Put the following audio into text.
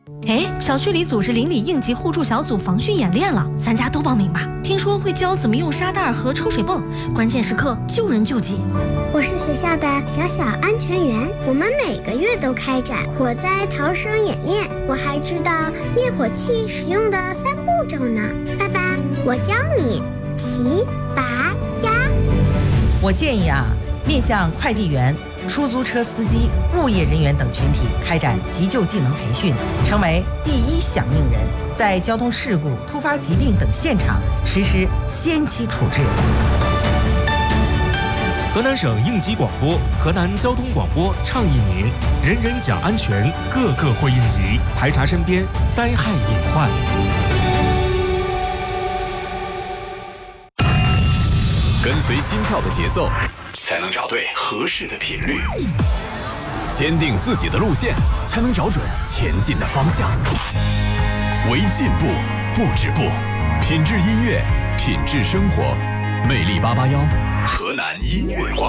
哎，小区里组织邻里应急互助小组防汛演练了，咱家都报名吧。听说会教怎么用沙袋和抽水泵，关键时刻救人救己。 我是学校的小安全员，我们每个月都开展火灾逃生演练。我还知道灭火器使用的3步骤呢。爸爸，我教你提、拔、压。 我建议面向快递员、出租车司机、物业人员等群体开展急救技能培训，成为第一响应人，在交通事故、突发疾病等现场实施先期处置。 河南省应急广播、河南交通广播倡议您：人人讲安全，个个会应急，排查身边灾害隐患。 跟随心跳的节奏，才能找对合适的频率；坚定自己的路线，才能找准前进的方向。为进步不止步，品质音乐，品质生活。魅力881，河南音乐广播。